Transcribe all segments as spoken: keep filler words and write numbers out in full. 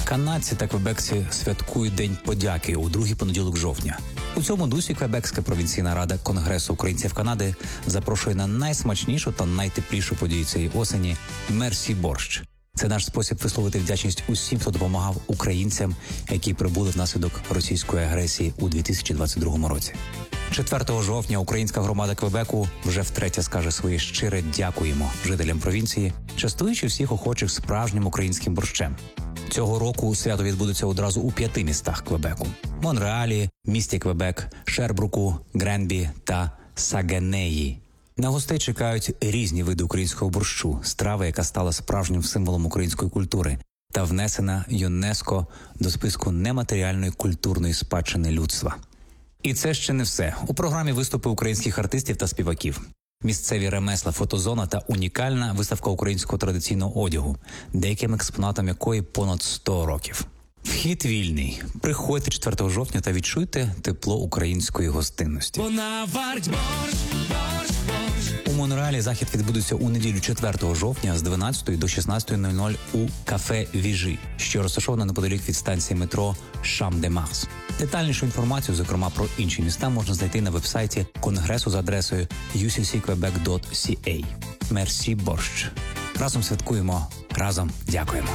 Канадці та квебекці святкують День подяки у другий понеділок жовтня. У цьому дусі Квебекська провінційна рада Конгресу українців Канади запрошує на найсмачнішу та найтеплішу подію цієї осені – Мерсі борщ. Це наш спосіб висловити вдячність усім, хто допомагав українцям, які прибули внаслідок російської агресії у дві тисячі двадцять другому році. четвертого жовтня українська громада Квебеку вже втретє скаже своє щире «дякуємо» жителям провінції, частуючи всіх охочих справжнім українським борщем. Цього року свято відбудеться одразу у п'яти містах Квебеку – Монреалі, місті Квебек, Шербруку, Гренбі та Сагенеї. На гостей чекають різні види українського борщу, страви, яка стала справжнім символом української культури та внесена ЮНЕСКО до списку нематеріальної культурної спадщини людства. І це ще не все. У програмі виступи українських артистів та співаків. Місцеві ремесла, фотозона та унікальна виставка українського традиційного одягу, деяким експонатам якої понад сто років. Вхід вільний. Приходьте четвертого жовтня та відчуйте тепло української гостинності. У Монреалі захід відбудеться у неділю четвертого жовтня з дванадцятої до шістнадцятої нуль нуль у кафе «Віжі», що розташовано неподалік від станції метро Шам-де-Марс. Детальнішу інформацію, зокрема про інші міста, можна знайти на вебсайті Конгресу за адресою ю сі сі квебек крапка сі ей. Мерсі борщ. Разом святкуємо, разом дякуємо.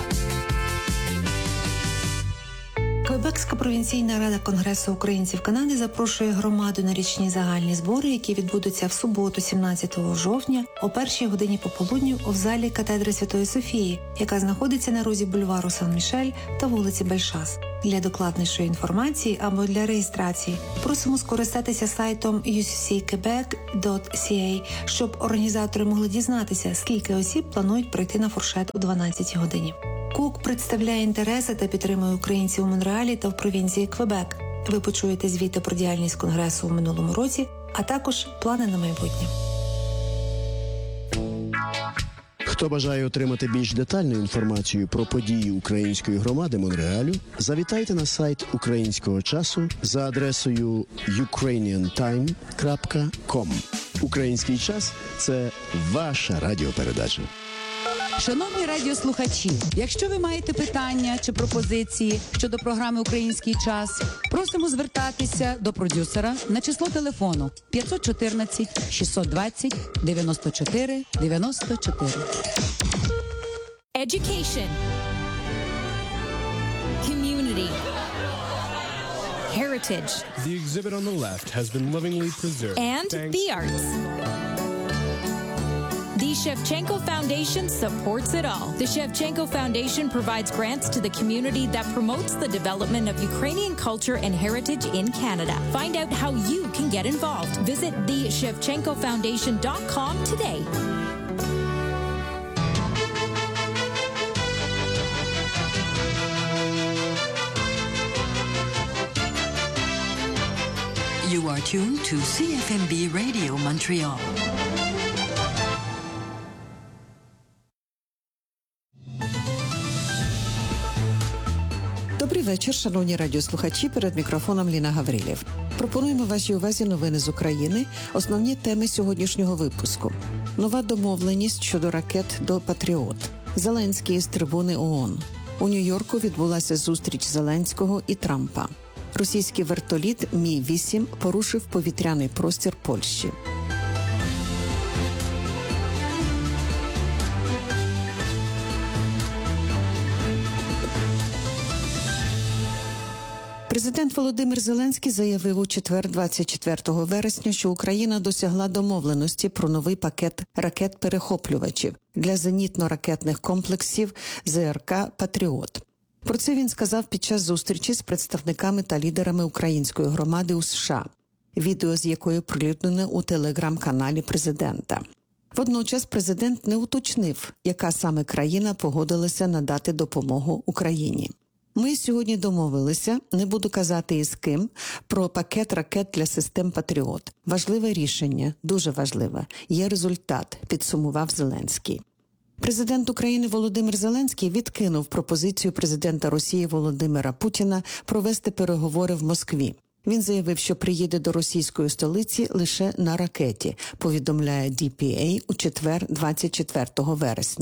Квебекська провінційна рада Конгресу українців Канади запрошує громаду на річні загальні збори, які відбудуться в суботу, сімнадцятого жовтня, о першій годині пополудню в залі катедри Святої Софії, яка знаходиться на розі бульвару Сан-Мішель та вулиці Бельшас. Для докладнішої інформації або для реєстрації просимо скористатися сайтом ю сі сі квебек крапка сі ей, щоб організатори могли дізнатися, скільки осіб планують прийти на фуршет о дванадцятій годині. КУК представляє інтереси та підтримує українців у Монреалі та в провінції Квебек. Ви почуєте звіти про діяльність Конгресу у минулому році, а також плани на майбутнє. Хто бажає отримати більш детальну інформацію про події української громади Монреалю, завітайте на сайт українського часу за адресою юкрейніан тайм крапка ком. Український час – це ваша радіопередача. Шановні радіослухачі, якщо ви маєте питання чи пропозиції щодо програми «Український час», просимо звертатися до продюсера на число телефону п'ятсот чотирнадцять шістсот двадцять дев'яносто чотири дев'яносто чотири. Education, community, heritage, The exhibit on the left has been lovingly preserved. and Thanks. the arts. The Shevchenko Foundation supports it all. The Shevchenko Foundation provides grants to the community that promotes the development of Ukrainian culture and heritage in Canada. Find out how you can get involved. Visit the shevchenko foundation dot com today. You are tuned to C F M B Radio Montreal. Добрий вечір, шановні радіослухачі, перед мікрофоном Ліна Гаврилів. Пропонуємо вашій увазі новини з України, основні теми сьогоднішнього випуску. Нова домовленість щодо ракет до «Патріот». Зеленський з трибуни ООН. У Нью-Йорку відбулася зустріч Зеленського і Трампа. Російський вертоліт Мі вісім порушив повітряний простір Польщі. Президент Володимир Зеленський заявив у четвер, двадцять четвертого вересня, що Україна досягла домовленості про новий пакет ракет-перехоплювачів для зенітно-ракетних комплексів ЗРК «Патріот». Про це він сказав під час зустрічі з представниками та лідерами української громади у США, відео з якої оприлюднене у телеграм-каналі президента. Водночас президент не уточнив, яка саме країна погодилася надати допомогу Україні. Ми сьогодні домовилися, не буду казати із ким, про пакет ракет для систем «Патріот». Важливе рішення, дуже важливе. Є результат, підсумував Зеленський. Президент України Володимир Зеленський відкинув пропозицію президента Росії Володимира Путіна провести переговори в Москві. Він заявив, що приїде до російської столиці лише на ракеті, повідомляє ді пі ей у четвер, двадцять четвертого вересня.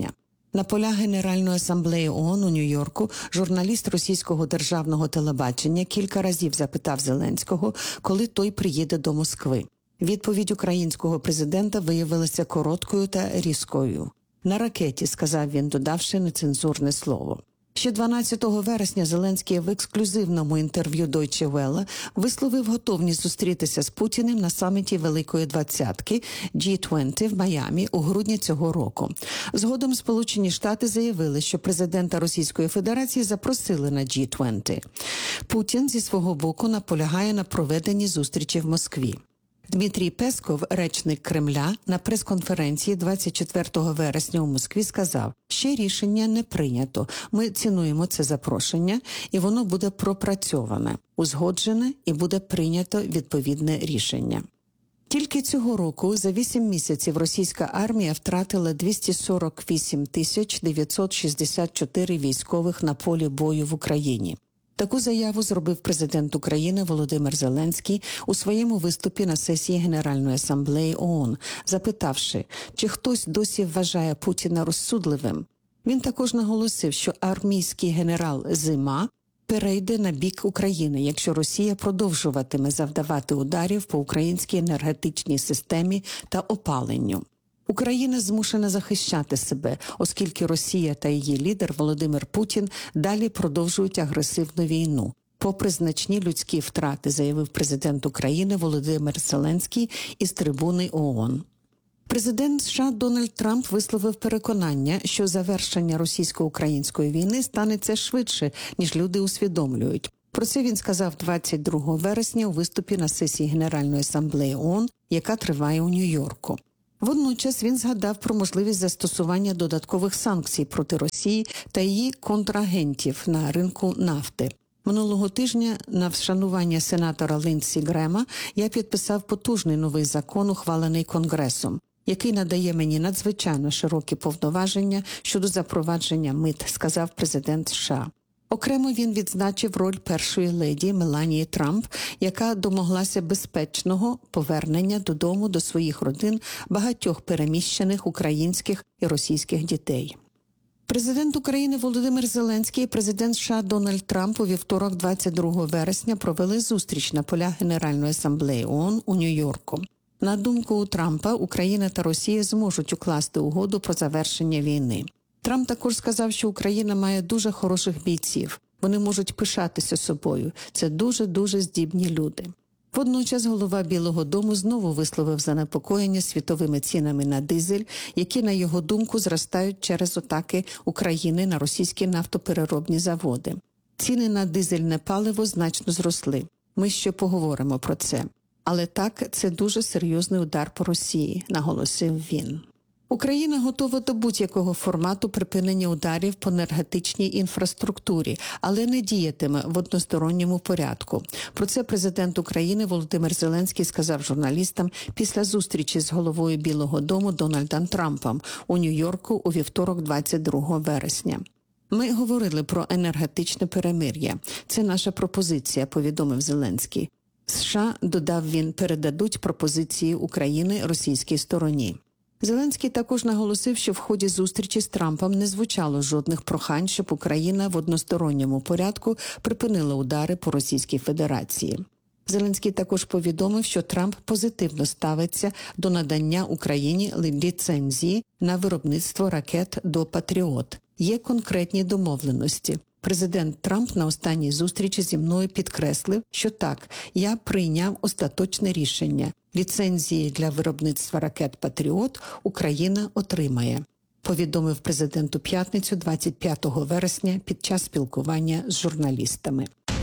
На полях Генеральної асамблеї ООН у Нью-Йорку журналіст російського державного телебачення кілька разів запитав Зеленського, коли той приїде до Москви. Відповідь українського президента виявилася короткою та різкою. «На ракеті», – сказав він, додавши нецензурне слово. Ще дванадцятого вересня Зеленський в ексклюзивному інтерв'ю Deutsche Welle висловив готовність зустрітися з Путіним на саміті Великої Двадцятки джі двадцять в Майамі у грудні цього року. Згодом Сполучені Штати заявили, що президента Російської Федерації запросили на джі двадцять. Путін зі свого боку наполягає на проведенні зустрічі в Москві. Дмитрій Песков, речник Кремля, на прес-конференції двадцять четвертого вересня у Москві сказав, ще рішення не прийнято. Ми цінуємо це запрошення, і воно буде пропрацьоване, узгоджене і буде прийнято відповідне рішення. Тільки цього року за вісім місяців російська армія втратила двісті сорок вісім тисяч дев'ятсот шістдесят чотири військових на полі бою в Україні. Таку заяву зробив президент України Володимир Зеленський у своєму виступі на сесії Генеральної асамблеї ООН, запитавши, чи хтось досі вважає Путіна розсудливим. Він також наголосив, що армійський генерал Зима перейде на бік України, якщо Росія продовжуватиме завдавати ударів по українській енергетичній системі та опаленню. Україна змушена захищати себе, оскільки Росія та її лідер Володимир Путін далі продовжують агресивну війну. Попри значні людські втрати, заявив президент України Володимир Зеленський із трибуни ООН. Президент США Дональд Трамп висловив переконання, що завершення російсько-української війни станеться швидше, ніж люди усвідомлюють. Про це він сказав двадцять другого вересня у виступі на сесії Генеральної асамблеї ООН, яка триває у Нью-Йорку. Водночас він згадав про можливість застосування додаткових санкцій проти Росії та її контрагентів на ринку нафти. Минулого тижня на вшанування сенатора Ліндсі Грема я підписав потужний новий закон, ухвалений Конгресом, який надає мені надзвичайно широкі повноваження щодо запровадження мит, сказав президент США. Окремо він відзначив роль першої леді Меланії Трамп, яка домоглася безпечного повернення додому до своїх родин багатьох переміщених українських і російських дітей. Президент України Володимир Зеленський і президент США Дональд Трамп у вівторок двадцять другого вересня провели зустріч на полях Генеральної асамблеї ООН у Нью-Йорку. На думку Трампа, Україна та Росія зможуть укласти угоду про завершення війни. Трамп також сказав, що Україна має дуже хороших бійців. Вони можуть пишатися собою. Це дуже-дуже здібні люди. Водночас голова Білого дому знову висловив занепокоєння світовими цінами на дизель, які, на його думку, зростають через атаки України на російські нафтопереробні заводи. Ціни на дизельне паливо значно зросли. Ми ще поговоримо про це. Але так, це дуже серйозний удар по Росії, наголосив він. Україна готова до будь-якого формату припинення ударів по енергетичній інфраструктурі, але не діятиме в односторонньому порядку. Про це президент України Володимир Зеленський сказав журналістам після зустрічі з головою Білого дому Дональдом Трампом у Нью-Йорку у вівторок двадцять другого вересня. Ми говорили про енергетичне перемир'я. Це наша пропозиція, повідомив Зеленський. США, додав він, передадуть пропозиції України російській стороні. Зеленський також наголосив, що в ході зустрічі з Трампом не звучало жодних прохань, щоб Україна в односторонньому порядку припинила удари по Російській Федерації. Зеленський також повідомив, що Трамп позитивно ставиться до надання Україні ліцензії на виробництво ракет до «Патріот». Є конкретні домовленості. Президент Трамп на останній зустрічі зі мною підкреслив, що так, я прийняв остаточне рішення. Ліцензії для виробництва ракет «Патріот» Україна отримає, повідомив президент у п'ятницю двадцять п'ятого вересня під час спілкування з журналістами.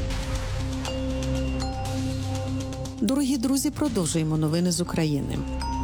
Дорогі друзі, продовжуємо новини з України.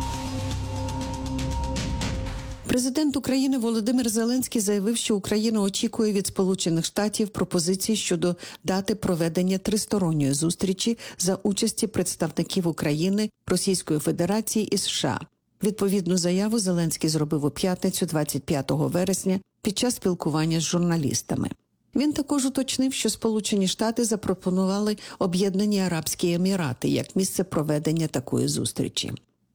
Президент України Володимир Зеленський заявив, що Україна очікує від Сполучених Штатів пропозицій щодо дати проведення тристоронньої зустрічі за участі представників України, Російської Федерації і США. Відповідну заяву Зеленський зробив у п'ятницю двадцять п'ятого вересня під час спілкування з журналістами. Він також уточнив, що Сполучені Штати запропонували Об'єднані Арабські Емірати як місце проведення такої зустрічі.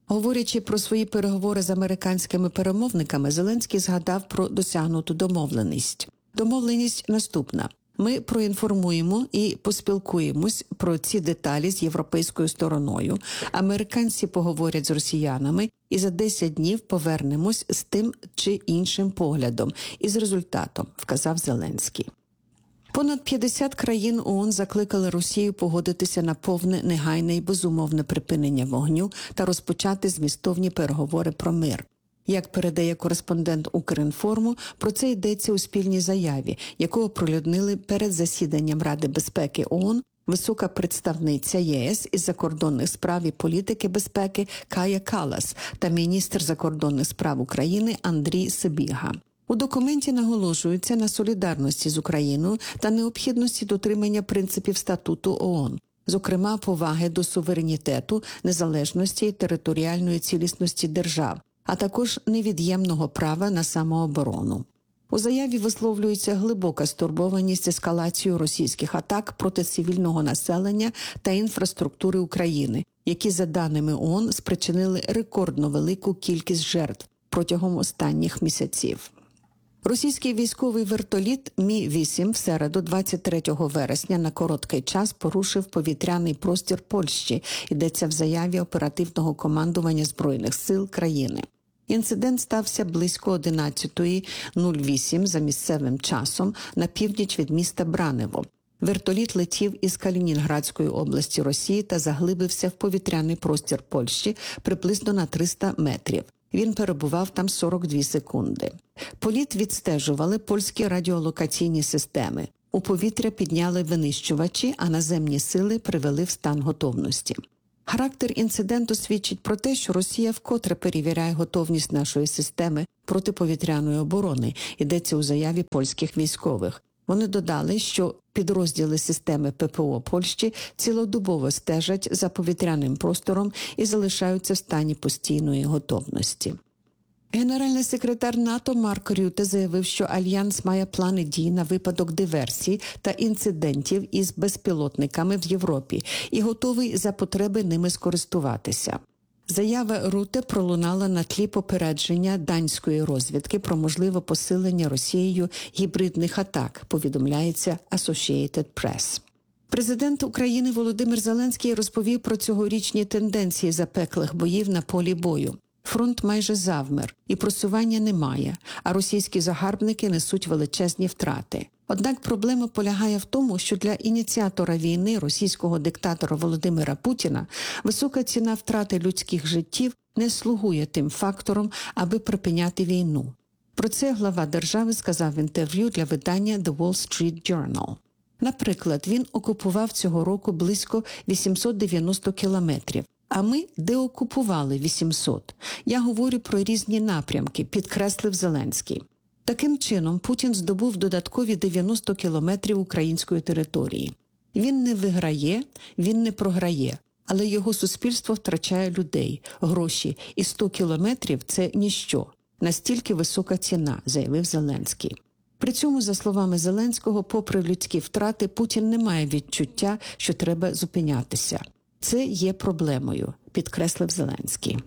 Говорячи про свої переговори з американськими перемовниками, Зеленський згадав про досягнуту домовленість. Домовленість наступна. Ми проінформуємо і поспілкуємось про ці деталі з європейською стороною. Американці поговорять з росіянами і за десять днів повернемось з тим чи іншим поглядом і з результатом, вказав Зеленський. Понад п'ятдесят країн ООН закликали Росію погодитися на повне, негайне і безумовне припинення вогню та розпочати змістовні переговори про мир. Як передає кореспондент Укрінформу, про це йдеться у спільній заяві, яку оприлюднили перед засіданням Ради безпеки ООН висока представниця ЄС із закордонних справ і політики безпеки Кая Каллас та міністр закордонних справ України Андрій Сибіга. У документі наголошується на солідарності з Україною та необхідності дотримання принципів статуту ООН, зокрема поваги до суверенітету, незалежності і територіальної цілісності держав, а також невід'ємного права на самооборону. У заяві висловлюється глибока стурбованість ескалацією російських атак проти цивільного населення та інфраструктури України, які, за даними ООН, спричинили рекордно велику кількість жертв протягом останніх місяців. Російський військовий вертоліт Мі вісім в середу, двадцять третього вересня, на короткий час порушив повітряний простір Польщі, йдеться в заяві оперативного командування Збройних сил країни. Інцидент стався близько одинадцятої нуль вісім за місцевим часом на північ від міста Бранево. Вертоліт летів із Калінінградської області Росії та заглибився в повітряний простір Польщі приблизно на триста метрів. Він перебував там сорок дві секунди. Політ відстежували польські радіолокаційні системи. У повітря підняли винищувачі, а наземні сили привели в стан готовності. Характер інциденту свідчить про те, що Росія вкотре перевіряє готовність нашої системи протиповітряної оборони, йдеться у заяві польських військових. Вони додали, що підрозділи системи ППО Польщі цілодобово стежать за повітряним простором і залишаються в стані постійної готовності. Генеральний секретар НАТО Марк Рюте заявив, що Альянс має плани дій на випадок диверсій та інцидентів із безпілотниками в Європі і готовий за потреби ними скористуватися. Заява Рюте пролунала на тлі попередження данської розвідки про можливе посилення Росією гібридних атак, повідомляється Associated Press. Президент України Володимир Зеленський розповів про цьогорічні тенденції запеклих боїв на полі бою. Фронт майже завмер, і просування немає, а російські загарбники несуть величезні втрати. Однак проблема полягає в тому, що для ініціатора війни, російського диктатора Володимира Путіна, висока ціна втрати людських життів не слугує тим фактором, аби припиняти війну. Про це глава держави сказав в інтерв'ю для видання The Wall Street Journal. Наприклад, він окупував цього року близько вісімсот дев'яносто кілометрів, а ми деокупували вісімсот. Я говорю про різні напрямки, підкреслив Зеленський. Таким чином, Путін здобув додаткові дев'яносто кілометрів української території. Він не виграє, він не програє, але його суспільство втрачає людей, гроші, і сто кілометрів – це ніщо. Настільки висока ціна, заявив Зеленський. При цьому, за словами Зеленського, попри людські втрати, Путін не має відчуття, що треба зупинятися. Це є проблемою, підкреслив Зеленський.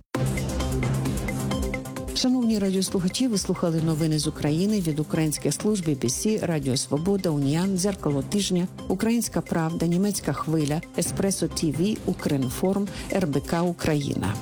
Шановні радіослухачі, ви слухали новини з України від українських служб бі бі сі, Радіо Свобода, Уніан, Дзеркало тижня, Українська правда, Німецька хвиля, Еспресо ТВ, Укрінформ, ер бе ка Україна.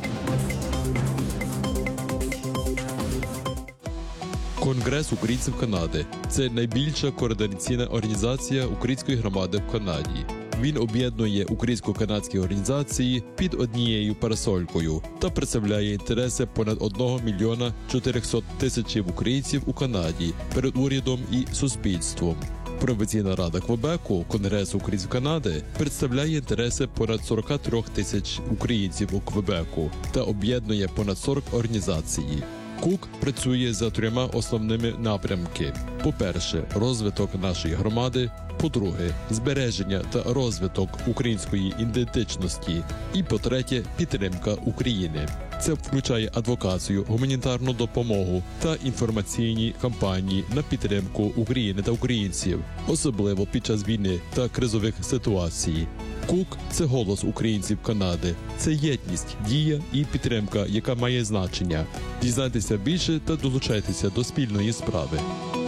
Конгрес українців Канади – це найбільша координаційна організація української громади в Канаді. Він об'єднує українсько-канадські організації під однією парасолькою та представляє інтереси понад одного мільйона чотирьохсот тисячів українців у Канаді перед урядом і суспільством. Провінційна рада Квебеку, Конгрес українців Канади, представляє інтереси понад сорок три тисяч українців у Квебеку та об'єднує понад сорок організацій. Кук працює за трьома основними напрямки. По-перше, розвиток нашої громади. По-друге, збереження та розвиток української ідентичності. І, по-третє, підтримка України. Це включає адвокацію, гуманітарну допомогу та інформаційні кампанії на підтримку України та українців, особливо під час війни та кризових ситуацій. КУК – це голос українців Канади. Це єдність, дія і підтримка, яка має значення. Дізнайтеся більше та долучайтеся до спільної справи.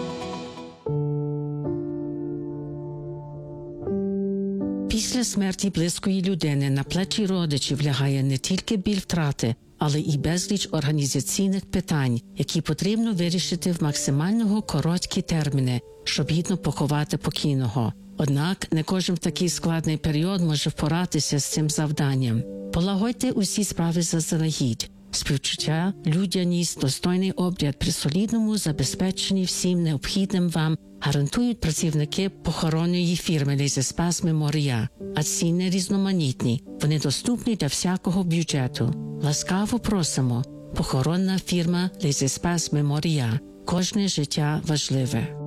Після смерті близької людини на плечі родичів лягає не тільки біль втрати, але і безліч організаційних питань, які потрібно вирішити в максимально короткі терміни, щоб гідно поховати покійного. Однак не кожен в такий складний період може впоратися з цим завданням. Полагодьте усі справи заздалегідь. Співчуття, людяність, достойний обряд при солідному забезпеченні всім необхідним вам гарантують працівники похоронної фірми Les Espaces Memoria, а ціни різноманітні. Вони доступні для всякого бюджету. Ласкаво просимо. Похоронна фірма Les Espaces Memoria. Кожне життя важливе.